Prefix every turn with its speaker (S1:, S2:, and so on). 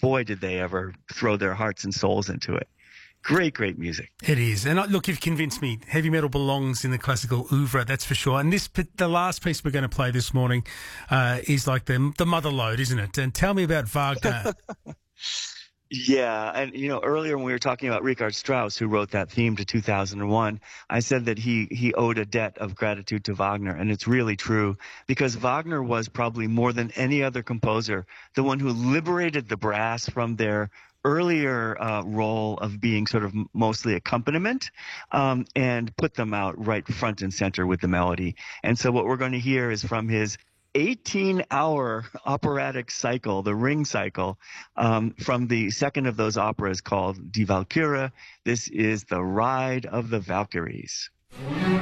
S1: boy, did they ever throw their hearts and souls into it. Great, great music.
S2: It is. And look, you've convinced me. Heavy metal belongs in the classical oeuvre, that's for sure. And the last piece we're going to play this morning is like the mother lode, isn't it? And tell me about Wagner.
S1: Yeah, and earlier when we were talking about Richard Strauss, who wrote that theme to 2001, I said that he owed a debt of gratitude to Wagner, and it's really true, because Wagner was probably more than any other composer the one who liberated the brass from their earlier role of being sort of mostly accompaniment, and put them out right front and center with the melody. And so what we're going to hear is from his 18-hour operatic cycle, the Ring cycle, from the second of those operas called Die Walküre. This is the Ride of the Valkyries.